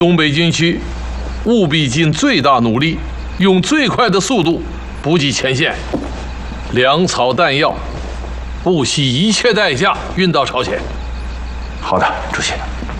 东北军区务必尽最大努力，用最快的速度补给前线，粮草弹药不惜一切代价运到朝鲜。 好的，主席。